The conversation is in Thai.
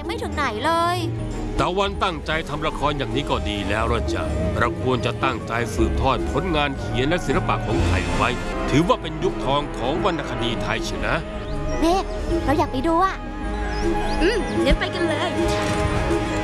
ไม่ถึงไหนเลยตะวันตั้งใจทำละครอย่างนี้ก็ดีแล้วละจ้ะเราควรจะตั้งใจสืบทอดผลงานเขียนและศิลปะของไทยไว้ถือว่าเป็นยุคทองของวรรณคดีไทยเชียวนะเมฆเราอยากไปดูอ่ะงั้นไปกันเลย